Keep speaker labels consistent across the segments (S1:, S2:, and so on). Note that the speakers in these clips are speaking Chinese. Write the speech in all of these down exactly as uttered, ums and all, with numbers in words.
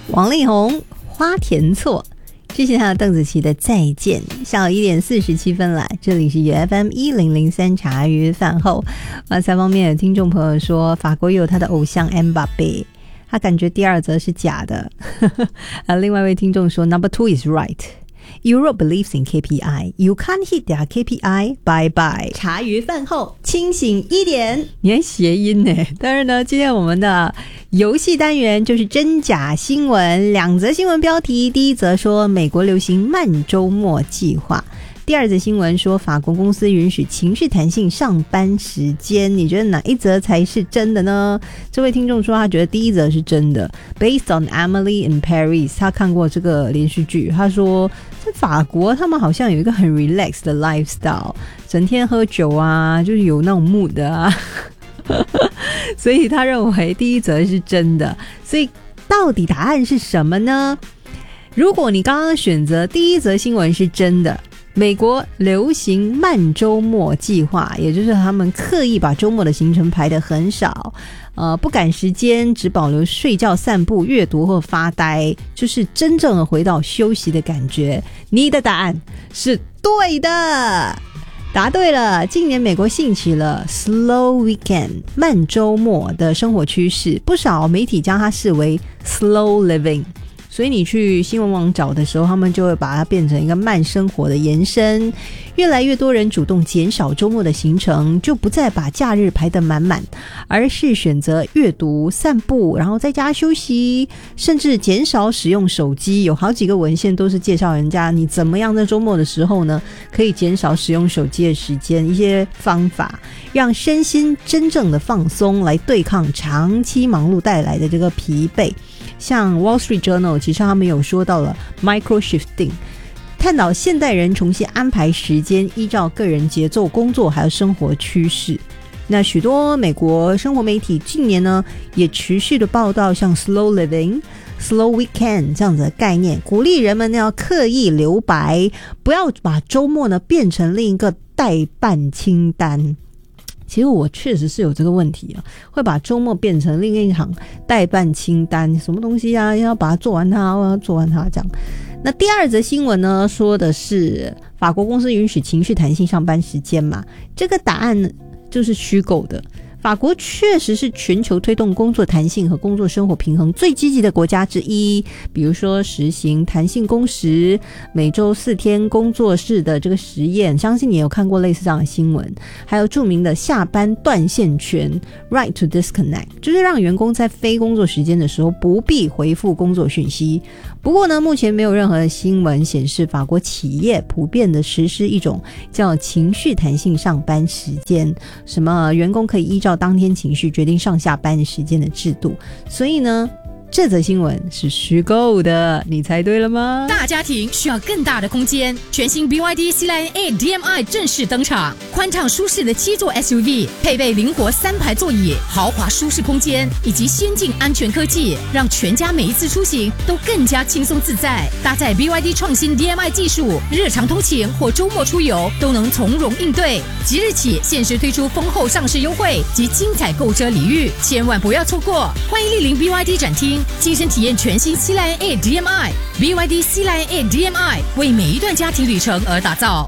S1: 王力宏花田错，之前还有邓紫棋的再见。下午一点四十七分来，这里是 U F M 一零零三茶余饭后。哇塞，方面有听众朋友说，法国有他的偶像 Mbappé， 他感觉第二则是假的。啊，另外一位听众说 Number two is right。Europe believes in K P I. You can't hit their K P I. Bye bye. 茶余饭后，清醒一点。你还谐音呢？当然呢，今天我们的游戏单元就是真假新闻，两则新闻标题。第一则说美国流行慢周末计划。第二则新闻说法国公司允许情绪弹性上班时间，你觉得哪一则才是真的呢？这位听众说他觉得第一则是真的。 Based on Emily in Paris， 他看过这个连续剧，他说在法国他们好像有一个很 relax 的 lifestyle， 整天喝酒啊，就是有那种 mood 啊所以他认为第一则是真的。所以到底答案是什么呢？如果你刚刚选择第一则新闻是真的，美国流行慢周末计划，也就是他们刻意把周末的行程排得很少，呃，不赶时间，只保留睡觉、散步、阅读或发呆，就是真正的回到休息的感觉。你的答案是对的，答对了。近年美国兴起了 slow weekend 慢周末的生活趋势，不少媒体将它视为 slow living，所以你去新闻网找的时候，他们就会把它变成一个慢生活的延伸。越来越多人主动减少周末的行程，就不再把假日排得满满，而是选择阅读、散步，然后在家休息，甚至减少使用手机。有好几个文献都是介绍人家你怎么样在周末的时候呢，可以减少使用手机的时间，一些方法让身心真正的放松，来对抗长期忙碌带来的这个疲惫。像 Wall Street Journal 其实他们有说到了 micro shifting， 探讨现代人重新安排时间，依照个人节奏工作还有生活趋势。那许多美国生活媒体近年呢也持续的报道像 slow living slow weekend 这样子的概念，鼓励人们要刻意留白，不要把周末呢变成另一个待办清单。其实我确实是有这个问题啊，会把周末变成另一场待办清单，什么东西啊，要把它做完它，要做完它这样。那第二则新闻呢，说的是法国公司允许情绪弹性上班时间嘛，这个答案就是虚构的。法国确实是全球推动工作弹性和工作生活平衡最积极的国家之一，比如说实行弹性工时，每周四天工作室的这个实验，相信你也有看过类似这样的新闻。还有著名的下班断线权 Right to Disconnect， 就是让员工在非工作时间的时候不必回复工作讯息。不过呢，目前没有任何的新闻显示法国企业普遍的实施一种叫情绪弹性上班时间，什么员工可以依照当天情绪决定上下班时间的制度。所以呢，这则新闻是虚构的，你猜对了吗？
S2: 大家庭需要更大的空间，全新 B Y D C Line A D M I 正式登场，宽敞舒适的七座 S U V， 配备灵活三排座椅，豪华舒适空间以及先进安全科技，让全家每一次出行都更加轻松自在。搭载 B Y D 创新 D M I 技术，日常通勤或周末出游都能从容应对。即日起限时推出丰厚上市优惠及精彩购车礼遇，千万不要错过！欢迎莅临 B Y D 展厅，亲身体验全新 C Line A D M I。 B Y D C Line A D M I 为每一段家庭旅程而打造。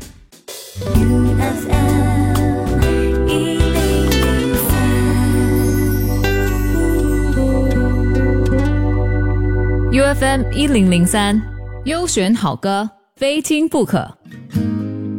S3: U F M 一零零三
S4: U F M 一零零三，优选好歌，非听不可。